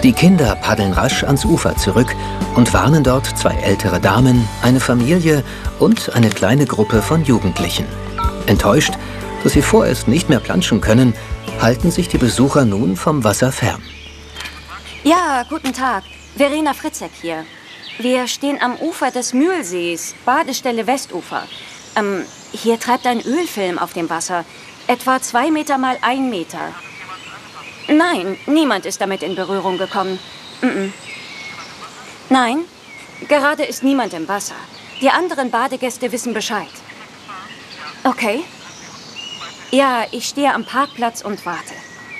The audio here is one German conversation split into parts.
Die Kinder paddeln rasch ans Ufer zurück und warnen dort 2 ältere Damen, eine Familie und eine kleine Gruppe von Jugendlichen. Enttäuscht, dass sie vorerst nicht mehr planschen können, halten sich die Besucher nun vom Wasser fern. Ja, guten Tag. Verena Fritzek hier. Wir stehen am Ufer des Mühlsees, Badestelle Westufer. Hier treibt ein Ölfilm auf dem Wasser. Etwa 2 Meter mal 1 Meter. Nein, niemand ist damit in Berührung gekommen. Nein, gerade ist niemand im Wasser. Die anderen Badegäste wissen Bescheid. Okay. Ja, ich stehe am Parkplatz und warte.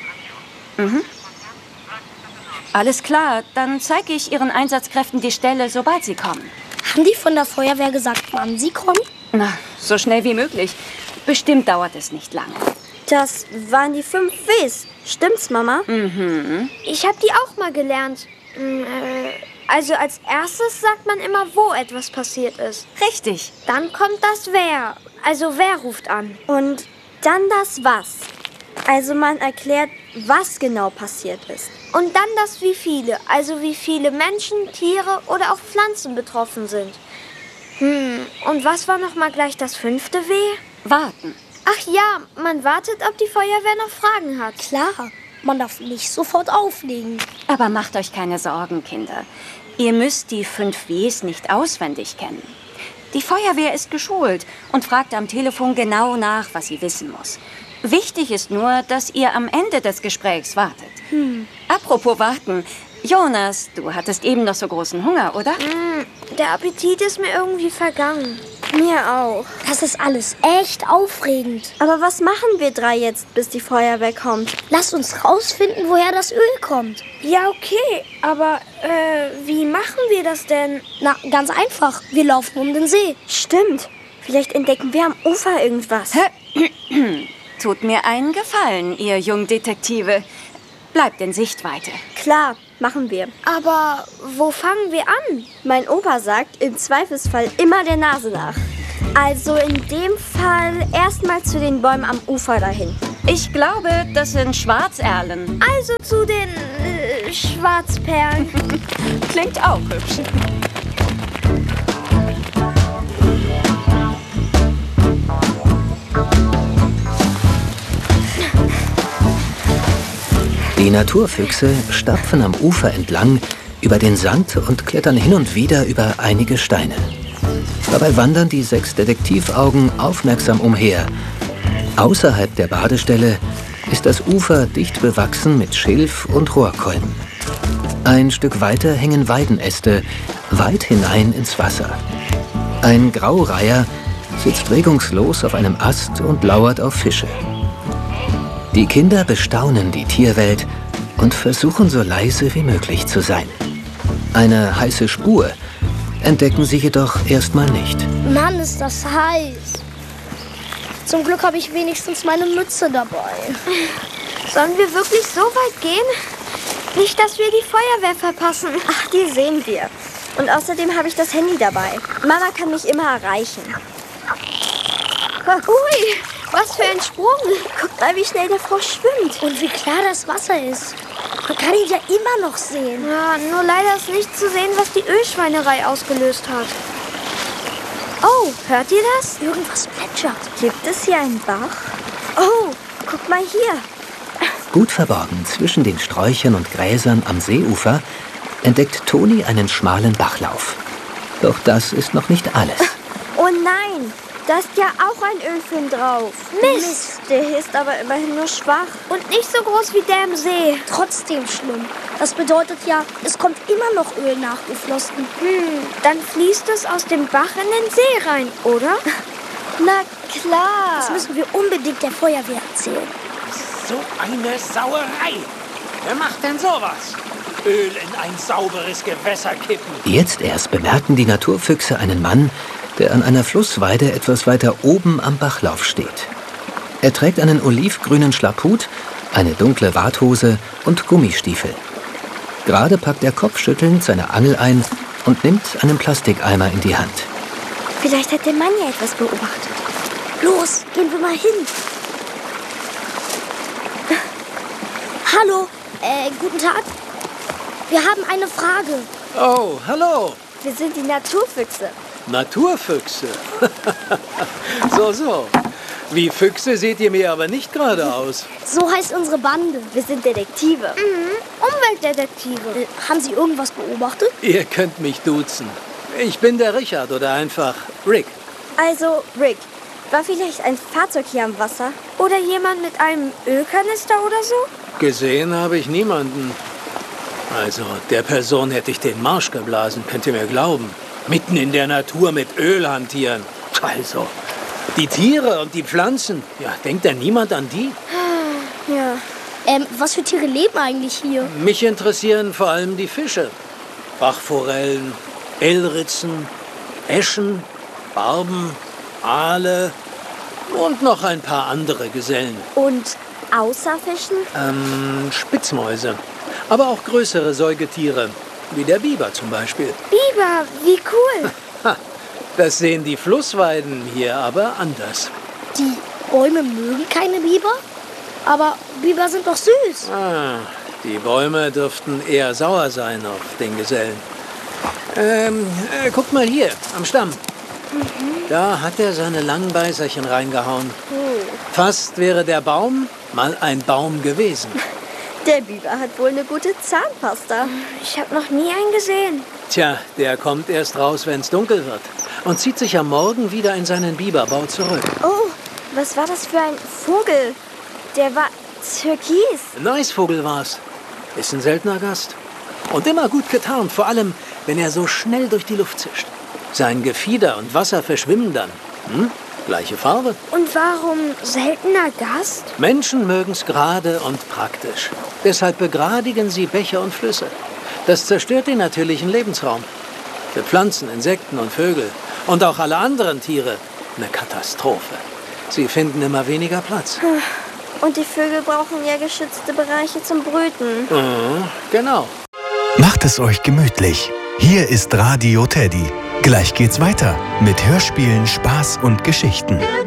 Alles klar, dann zeige ich Ihren Einsatzkräften die Stelle, sobald sie kommen. Haben die von der Feuerwehr gesagt, wann sie kommen? Na, so schnell wie möglich. Bestimmt dauert es nicht lange. Das waren die 5 Ws. Stimmt's, Mama? Ich habe die auch mal gelernt. Also als erstes sagt man immer, wo etwas passiert ist. Richtig. Dann kommt das Wer. Also wer ruft an. Und dann das Was. Also man erklärt, was genau passiert ist. Und dann das Wie viele. Also wie viele Menschen, Tiere oder auch Pflanzen betroffen sind. Und was war noch mal gleich das 5. W? Warten. Ach ja, man wartet, ob die Feuerwehr noch Fragen hat. Klar, man darf nicht sofort auflegen. Aber macht euch keine Sorgen, Kinder. Ihr müsst die 5 Ws nicht auswendig kennen. Die Feuerwehr ist geschult und fragt am Telefon genau nach, was sie wissen muss. Wichtig ist nur, dass ihr am Ende des Gesprächs wartet. Apropos warten. Jonas, du hattest eben noch so großen Hunger, oder? Der Appetit ist mir irgendwie vergangen. Mir auch. Das ist alles echt aufregend. Aber was machen wir 3 jetzt, bis die Feuerwehr kommt? Lasst uns rausfinden, woher das Öl kommt. Ja, okay. Aber wie machen wir das denn? Na, ganz einfach. Wir laufen um den See. Stimmt. Vielleicht entdecken wir am Ufer irgendwas. Tut mir einen Gefallen, ihr Jungdetektive. Bleibt in Sichtweite. Klar, machen wir. Aber wo fangen wir an? Mein Opa sagt, im Zweifelsfall immer der Nase nach. Also in dem Fall erstmal zu den Bäumen am Ufer dahin. Ich glaube, das sind Schwarzerlen. Also zu den Schwarzperlen. Klingt auch hübsch. Die Naturfüchse stapfen am Ufer entlang über den Sand und klettern hin und wieder über einige Steine. Dabei wandern die 6 Detektivaugen aufmerksam umher. Außerhalb der Badestelle ist das Ufer dicht bewachsen mit Schilf und Rohrkolben. Ein Stück weiter hängen Weidenäste weit hinein ins Wasser. Ein Graureiher sitzt regungslos auf einem Ast und lauert auf Fische. Die Kinder bestaunen die Tierwelt und versuchen so leise wie möglich zu sein. Eine heiße Spur entdecken sie jedoch erstmal nicht. Mann, ist das heiß. Zum Glück habe ich wenigstens meine Mütze dabei. Sollen wir wirklich so weit gehen? Nicht, dass wir die Feuerwehr verpassen. Ach, die sehen wir. Und außerdem habe ich das Handy dabei. Mama kann mich immer erreichen. Ui, was für ein Sprung. Guck mal, wie schnell der Frosch schwimmt. Und wie klar das Wasser ist. Man kann ihn ja immer noch sehen. Ja, nur leider ist nicht zu sehen, was die Ölschweinerei ausgelöst hat. Oh, hört ihr das? Irgendwas plätschert. Gibt es hier einen Bach? Oh, guck mal hier. Gut verborgen zwischen den Sträuchern und Gräsern am Seeufer entdeckt Toni einen schmalen Bachlauf. Doch das ist noch nicht alles. Oh nein, da ist ja auch ein Ölfilm drauf. Mist. Der ist aber immerhin nur schwach. Und nicht so groß wie der im See. Trotzdem schlimm. Das bedeutet ja, es kommt immer noch Öl nachgeflossen. Dann fließt es aus dem Bach in den See rein, oder? Na klar. Das müssen wir unbedingt der Feuerwehr erzählen. So eine Sauerei. Wer macht denn sowas? Öl in ein sauberes Gewässer kippen. Jetzt erst bemerken die Naturfüchse einen Mann, der an einer Flussweide etwas weiter oben am Bachlauf steht. Er trägt einen olivgrünen Schlapphut, eine dunkle Warthose und Gummistiefel. Gerade packt er kopfschüttelnd seine Angel ein und nimmt einen Plastikeimer in die Hand. Vielleicht hat der Mann ja etwas beobachtet. Los, gehen wir mal hin. Hallo, guten Tag. wir haben eine Frage. Oh, hallo. Wir sind die Naturfüchse. Naturfüchse. So. Wie Füchse seht ihr mir aber nicht gerade aus. So heißt unsere Bande. Wir sind Detektive. Umweltdetektive. Haben Sie irgendwas beobachtet? Ihr könnt mich duzen. Ich bin der Richard oder einfach Rick. Also, Rick, war vielleicht ein Fahrzeug hier am Wasser? Oder jemand mit einem Ölkanister oder so? Gesehen habe ich niemanden. Also, der Person hätte ich den Marsch geblasen, könnt ihr mir glauben. Mitten in der Natur mit Öl hantieren. Also, die Tiere und die Pflanzen. Ja, denkt denn niemand an die? Ja. Was für Tiere leben eigentlich hier? Mich interessieren vor allem die Fische. Bachforellen, Elritzen, Äschen, Barben, Aale und noch ein paar andere Gesellen. Und außer Fischen? Spitzmäuse. Aber auch größere Säugetiere, wie der Biber zum Beispiel. Biber, wie cool. Ha, das sehen die Flussweiden hier aber anders. Die Bäume mögen keine Biber? Aber Biber sind doch süß. Die Bäume dürften eher sauer sein auf den Gesellen. Guckt mal hier, am Stamm. Da hat er seine langen Beißerchen reingehauen. Fast wäre der Baum mal ein Baum gewesen. Der Biber hat wohl eine gute Zahnpasta. Ich habe noch nie einen gesehen. Tja, der kommt erst raus, wenn es dunkel wird. Und zieht sich am Morgen wieder in seinen Biberbau zurück. Oh, was war das für ein Vogel? Der war türkis. Ein Eisvogel war's. Ist ein seltener Gast. Und immer gut getarnt, vor allem, wenn er so schnell durch die Luft zischt. Sein Gefieder und Wasser verschwimmen dann. Gleiche Farbe. Und warum seltener Gast? Menschen mögen's gerade und praktisch. Deshalb begradigen sie Bäche und Flüsse. Das zerstört den natürlichen Lebensraum. Für Pflanzen, Insekten und Vögel und auch alle anderen Tiere eine Katastrophe. Sie finden immer weniger Platz. Und die Vögel brauchen ja geschützte Bereiche zum Brüten. Genau. Macht es euch gemütlich. Hier ist Radio Teddy. Gleich geht's weiter mit Hörspielen, Spaß und Geschichten.